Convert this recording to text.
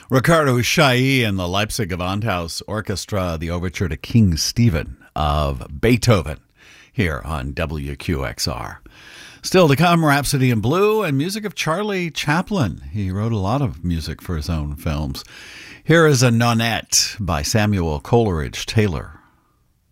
Ricardo Chailly and the Leipzig Gewandhaus Orchestra, the overture to King Stephen of Beethoven, here on WQXR. Still to come, Rhapsody in Blue and music of Charlie Chaplin. He wrote a lot of music for his own films. Here is a Nonette by Samuel Coleridge Taylor.